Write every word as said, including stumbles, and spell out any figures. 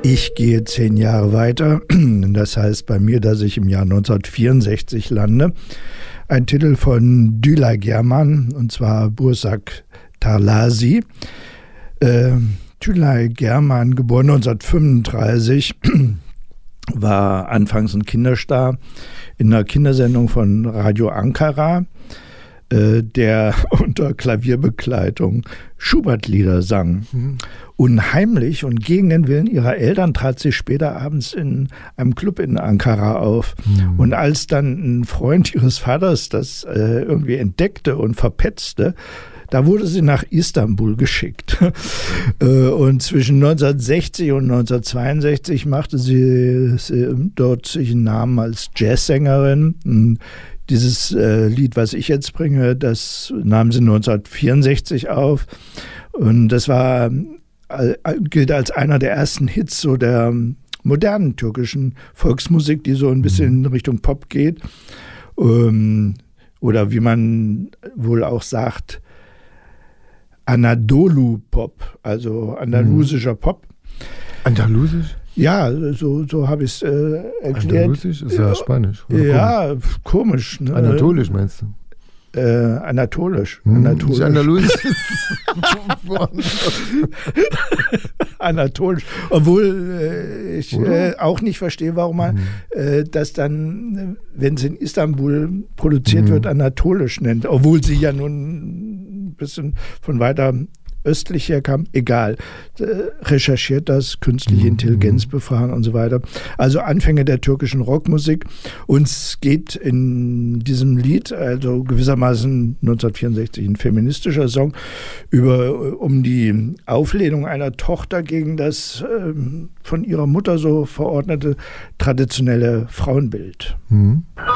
Ich gehe zehn Jahre weiter, das heißt bei mir, dass ich im Jahr neunzehnhundertvierundsechzig lande. Ein Titel von Tülay Germán, und zwar Bursak Tarlazi. Äh, Tülay Germán, geboren neunzehnhundertfünfunddreißig, war anfangs ein Kinderstar in einer Kindersendung von Radio Ankara, äh, der unter Klavierbegleitung Schubert-Lieder sang. Mhm. Unheimlich und gegen den Willen ihrer Eltern trat sie später abends in einem Club in Ankara auf. Mhm. Und als dann ein Freund ihres Vaters das äh, irgendwie entdeckte und verpetzte, da wurde sie nach Istanbul geschickt. Und zwischen neunzehnhundertsechzig und neunzehnhundertzweiundsechzig machte sie, sie dort sich einen Namen als Jazzsängerin. Und dieses äh, Lied, was ich jetzt bringe, das nahm sie neunzehnhundertvierundsechzig auf. Und das war, äh, gilt als einer der ersten Hits so der modernen türkischen Volksmusik, die so ein bisschen in Richtung Pop geht. Ähm, oder wie man wohl auch sagt, Anadolu-Pop, also andalusischer Pop. Andalusisch? Ja, so, so habe ich es äh, erklärt. Andalusisch ist ja, ja Spanisch. Ja, komisch. komisch ne? Anatolisch meinst du? Äh, anatolisch. Hm, anatolisch. Nicht andalusisch. Anatolisch. Obwohl äh, ich äh, auch nicht verstehe, warum man hm. äh, das dann, wenn es in Istanbul produziert hm. wird, anatolisch nennt. Obwohl sie ja nun ein bisschen von weiter östlich herkam, egal. Äh, recherchiert das, künstliche Intelligenz befragen und so weiter. Also Anfänge der türkischen Rockmusik. Uns geht in diesem Lied, also gewissermaßen neunzehnhundertvierundsechzig ein feministischer Song, über, um die Auflehnung einer Tochter gegen das äh, von ihrer Mutter so verordnete traditionelle Frauenbild. Mhm.